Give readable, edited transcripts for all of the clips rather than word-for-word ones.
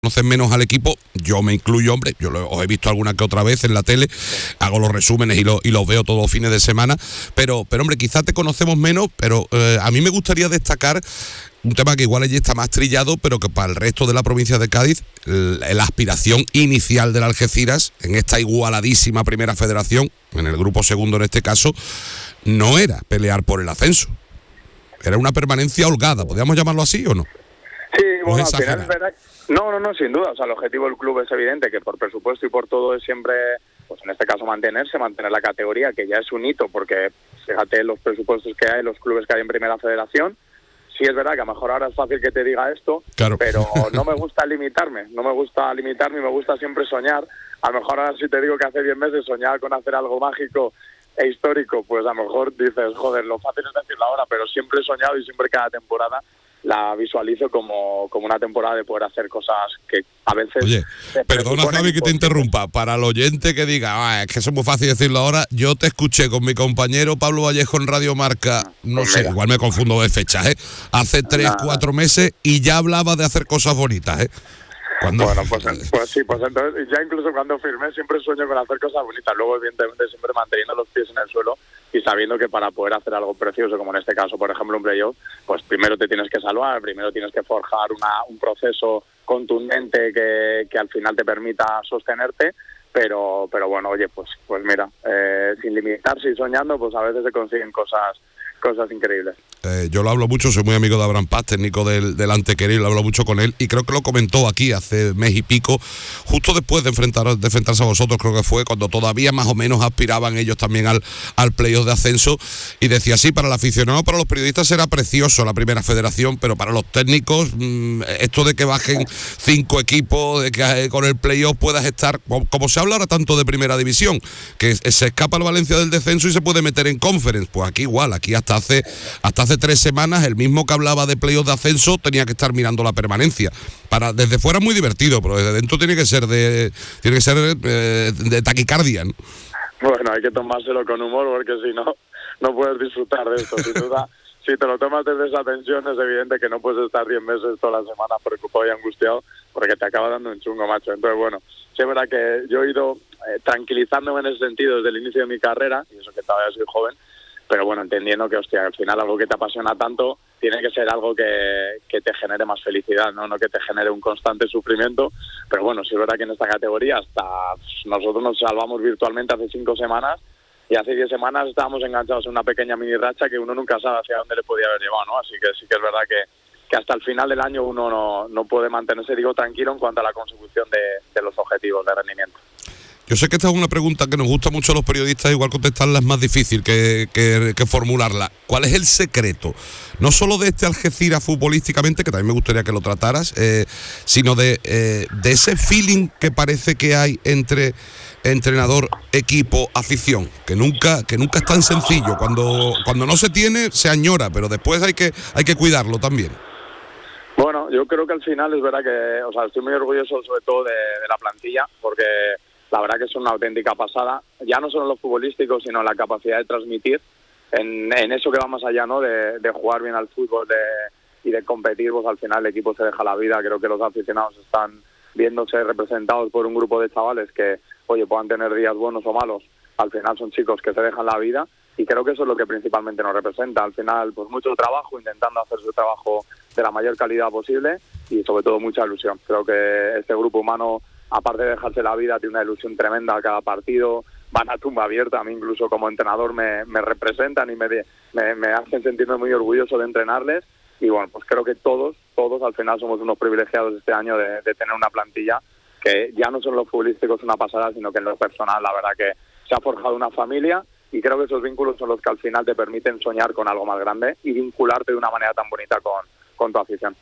conocen menos al equipo, yo me incluyo, hombre, os he visto alguna que otra vez en la tele, hago los resúmenes y los veo todos los fines de semana, pero hombre, quizás te conocemos menos, pero a mí me gustaría destacar un tema que igual allí está más trillado, pero que para el resto de la provincia de Cádiz, la aspiración inicial del Algeciras, en esta igualadísima primera federación, en el grupo segundo en este caso, no era pelear por el ascenso, era una permanencia holgada, ¿podríamos llamarlo así o no? Sí, bueno, al final es verdad. No, sin duda. O sea, el objetivo del club es evidente, que por presupuesto y por todo es siempre, pues en este caso mantener la categoría, que ya es un hito, porque fíjate los presupuestos que hay, los clubes que hay en Primera Federación. Sí es verdad que a lo mejor ahora es fácil que te diga esto, claro, pero no me gusta limitarme y me gusta siempre soñar. A lo mejor ahora si te digo que hace 10 meses soñaba con hacer algo mágico e histórico, pues a lo mejor dices, joder, lo fácil es decirlo ahora, pero siempre he soñado y siempre cada temporada la visualizo como una temporada de poder hacer cosas que a veces... Oye, perdona Javi que te interrumpa, para el oyente que diga, es que es muy fácil decirlo ahora, yo te escuché con mi compañero Pablo Vallejo en Radio Marca, no sé, igual me confundo de fechas, hace 3-4 meses y ya hablaba de hacer cosas bonitas, Bueno, pues entonces, ya incluso cuando firmé siempre sueño con hacer cosas bonitas, luego evidentemente siempre manteniendo los pies en el suelo y sabiendo que para poder hacer algo precioso, como en este caso, por ejemplo, un playoff, pues primero te tienes que salvar, primero tienes que forjar un proceso contundente que al final te permita sostenerte, pero bueno, oye, pues mira, sin limitarse y soñando, pues a veces se consiguen cosas increíbles. Yo lo hablo mucho, soy muy amigo de Abraham Paz, técnico del Antequera, y lo hablo mucho con él, y creo que lo comentó aquí hace mes y pico, justo después de enfrentarse a vosotros, creo que fue cuando todavía más o menos aspiraban ellos también al playoff de ascenso, y decía, sí, para el aficionado, para los periodistas será precioso la Primera Federación, pero para los técnicos, esto de que bajen 5 equipos, de que con el playoff puedas estar, como se habla ahora tanto de Primera División, que se escapa el Valencia del descenso y se puede meter en Conference, pues aquí igual, aquí hasta hace 3 semanas, el mismo que hablaba de playoff de ascenso tenía que estar mirando la permanencia. Desde fuera es muy divertido, pero desde dentro tiene que ser de taquicardia, ¿no? Bueno, hay que tomárselo con humor, porque si no puedes disfrutar de esto. Sin duda, si te lo tomas desde esa tensión, es evidente que no puedes estar 10 meses toda la semana preocupado y angustiado, porque te acaba dando un chungo, macho. Entonces, bueno, sí es verdad que yo he ido tranquilizándome en ese sentido desde el inicio de mi carrera, y eso que todavía soy joven, pero bueno, entendiendo que, hostia, al final algo que te apasiona tanto tiene que ser algo que te genere más felicidad, no que te genere un constante sufrimiento. Pero bueno, sí es verdad que en esta categoría hasta nosotros nos salvamos virtualmente hace 5 semanas y hace 10 semanas estábamos enganchados en una pequeña mini racha que uno nunca sabe hacia dónde le podía haber llevado, ¿no? Así que sí que es verdad que hasta el final del año uno no puede mantenerse, tranquilo en cuanto a la consecución de los objetivos de rendimiento. Yo sé que esta es una pregunta que nos gusta mucho a los periodistas, igual contestarla es más difícil que formularla. ¿Cuál es el secreto? No solo de este Algeciras futbolísticamente, que también me gustaría que lo trataras, sino de ese feeling que parece que hay entre entrenador, equipo, afición, que nunca es tan sencillo. Cuando no se tiene, se añora, pero después hay que cuidarlo también. Bueno, yo creo que al final es verdad que, estoy muy orgulloso sobre todo de la plantilla, porque la verdad que es una auténtica pasada, ya no solo en lo futbolístico, sino en la capacidad de transmitir, en eso que va más allá, ¿no? De jugar bien al fútbol y de competir, pues al final el equipo se deja la vida. Creo que los aficionados están viéndose representados por un grupo de chavales que, oye, puedan tener días buenos o malos, al final son chicos que se dejan la vida, y creo que eso es lo que principalmente nos representa. Al final, pues mucho trabajo, intentando hacer su trabajo de la mayor calidad posible y sobre todo mucha ilusión. Creo que este grupo humano, aparte de dejarse la vida, tiene una ilusión tremenda a cada partido, van a tumba abierta. A mí incluso como entrenador me representan y me hacen sentirme muy orgulloso de entrenarles, y bueno, pues creo que todos al final somos unos privilegiados este año de tener una plantilla que ya no solo en lo futbolístico es una pasada, sino que en lo personal la verdad que se ha forjado una familia, y creo que esos vínculos son los que al final te permiten soñar con algo más grande y vincularte de una manera tan bonita con tu afición.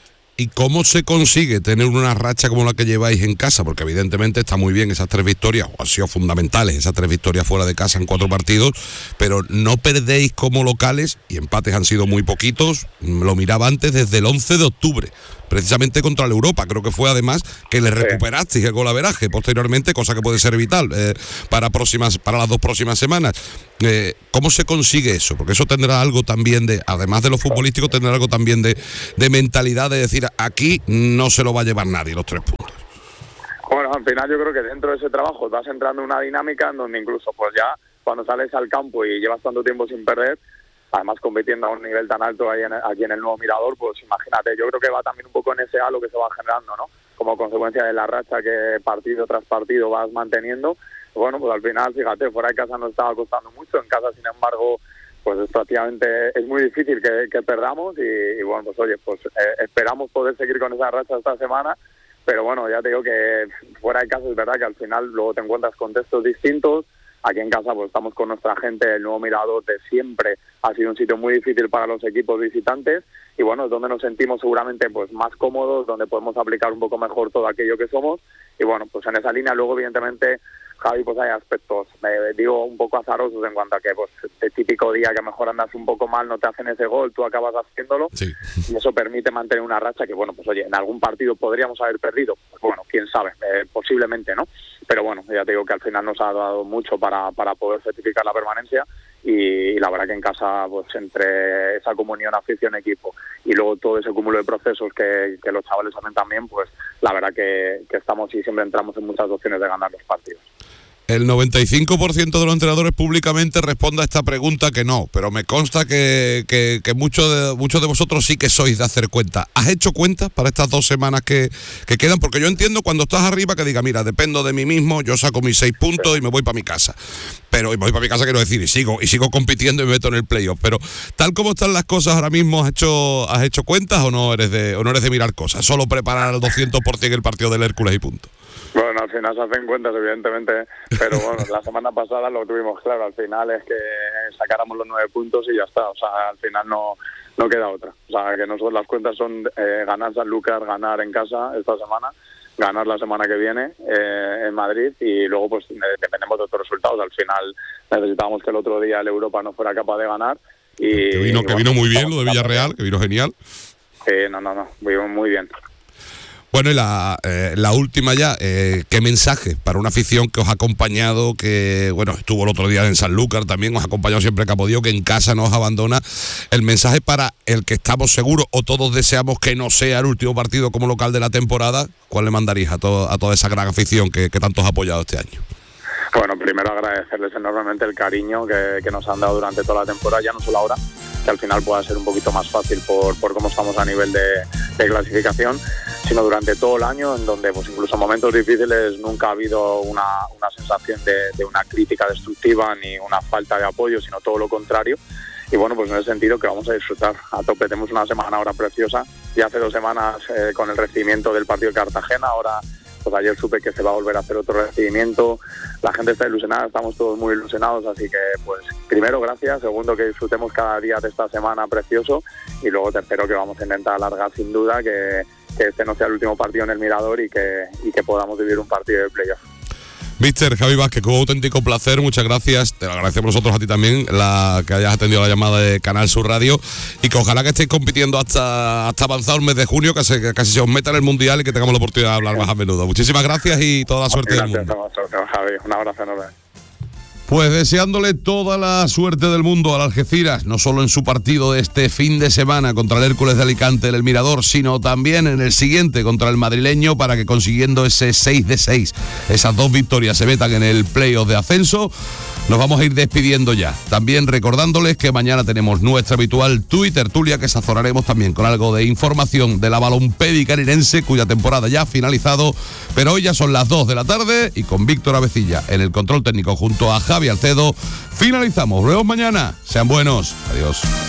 ¿Y cómo se consigue tener una racha como la que lleváis en casa? Porque evidentemente está muy bien esas 3 victorias, o han sido fundamentales esas 3 victorias fuera de casa en 4 partidos, pero no perdéis como locales, y empates han sido muy poquitos. Lo miraba antes, desde el 11 de octubre. precisamente contra el Europa. Creo que fue además que le recuperasteis el golaveraje posteriormente, cosa que puede ser vital para las 2 próximas semanas. ¿Cómo se consigue eso? Porque eso tendrá algo también además de lo futbolístico, tendrá algo también de mentalidad, de decir, aquí no se lo va a llevar nadie los 3 puntos. Bueno, al final yo creo que dentro de ese trabajo vas entrando en una dinámica en donde incluso pues ya cuando sales al campo y llevas tanto tiempo sin perder, además compitiendo a un nivel tan alto aquí en el Nuevo Mirador, pues imagínate, yo creo que va también un poco en ese halo que se va generando, ¿no? Como consecuencia de la racha que partido tras partido vas manteniendo. Bueno, pues al final, fíjate, fuera de casa nos estaba costando mucho, en casa, sin embargo, pues prácticamente es muy difícil que perdamos y bueno, pues oye, pues esperamos poder seguir con esa racha esta semana, pero bueno, ya te digo que fuera de casa es verdad que al final luego te encuentras contextos distintos. Aquí en casa pues estamos con nuestra gente, el Nuevo Mirador de siempre ha sido un sitio muy difícil para los equipos visitantes y bueno, es donde nos sentimos seguramente pues más cómodos, donde podemos aplicar un poco mejor todo aquello que somos y bueno, pues en esa línea luego evidentemente, Javi, pues hay aspectos, digo, un poco azarosos en cuanto a que pues el típico día que a lo mejor andas un poco mal, no te hacen ese gol, tú acabas haciéndolo y eso permite mantener una racha que bueno, pues oye, en algún partido podríamos haber perdido, pues bueno, quién sabe, posiblemente, ¿no? Pero bueno, ya te digo que al final nos ha dado mucho para poder certificar la permanencia y la verdad que en casa, pues entre esa comunión afición-equipo y luego todo ese cúmulo de procesos que los chavales hacen también, pues la verdad que estamos y siempre entramos en muchas opciones de ganar los partidos. El 95% de los entrenadores públicamente responde a esta pregunta que no, pero me consta que muchos de vosotros sí que sois de hacer cuenta. ¿Has hecho cuentas para estas 2 semanas que quedan? Porque yo entiendo cuando estás arriba que diga, mira, dependo de mí mismo, yo saco mis 6 puntos y me voy para mi casa. Pero y me voy para mi casa quiero decir, y sigo compitiendo y me meto en el playoff. Pero tal como están las cosas ahora mismo, ¿has hecho cuentas o no eres de mirar cosas? Solo preparar al 200% el partido del Hércules y punto. Bueno, al final se hacen cuentas, evidentemente, pero bueno, la semana pasada lo tuvimos claro, al final es que sacáramos los 9 puntos y ya está, o sea, al final no queda otra. O sea, que nosotros las cuentas son ganar Sanlúcar, ganar en casa esta semana, ganar la semana que viene en Madrid y luego pues dependemos de otros resultados. Al final necesitábamos que el otro día el Europa no fuera capaz de ganar. Y que vino muy bien lo de Villarreal, que vino genial. No, muy bien. Bueno, y la última ya, ¿qué mensaje para una afición que os ha acompañado, que bueno, estuvo el otro día en Sanlúcar también, os ha acompañado siempre Capodío, que en casa no os abandona? El mensaje para el que estamos seguros o todos deseamos que no sea el último partido como local de la temporada, ¿cuál le mandaríais a toda esa gran afición que tanto os ha apoyado este año? Bueno, primero agradecerles enormemente el cariño que nos han dado durante toda la temporada, ya no solo ahora, que al final pueda ser un poquito más fácil por cómo estamos a nivel de clasificación, sino durante todo el año, en donde pues incluso en momentos difíciles nunca ha habido una sensación de una crítica destructiva ni una falta de apoyo, sino todo lo contrario. Y bueno, pues en ese sentido que vamos a disfrutar a tope. Tenemos una semana ahora preciosa, ya hace 2 semanas con el recibimiento del partido de Cartagena, ahora pues ayer supe que se va a volver a hacer otro recibimiento, la gente está ilusionada, estamos todos muy ilusionados, así que pues primero gracias, segundo que disfrutemos cada día de esta semana precioso y luego tercero que vamos a intentar alargar sin duda, que este no sea el último partido en el Mirador y que podamos vivir un partido de playoff. Mister Javi Vázquez, con un auténtico placer, muchas gracias, te lo agradecemos nosotros a ti también, que hayas atendido la llamada de Canal Sur Radio y que ojalá que estéis compitiendo hasta avanzado el mes de junio, que casi se os meta en el Mundial y que tengamos la oportunidad de hablar más a menudo. Muchísimas gracias y toda la suerte del mundo. Gracias, Javi, un abrazo enorme. Pues deseándole toda la suerte del mundo al Algeciras, no solo en su partido de este fin de semana contra el Hércules de Alicante en el Mirador, sino también en el siguiente contra el madrileño, para que consiguiendo ese 6 de 6, esas 2 victorias se metan en el playoff de ascenso. Nos vamos a ir despidiendo ya. También recordándoles que mañana tenemos nuestra habitual Tertulia, que sazonaremos también con algo de información de la Balompédica Linense, cuya temporada ya ha finalizado, pero hoy ya son las 2 de la tarde y con Víctor Avecilla en el control técnico junto a Javi Alcedo finalizamos. Nos vemos mañana. Sean buenos. Adiós.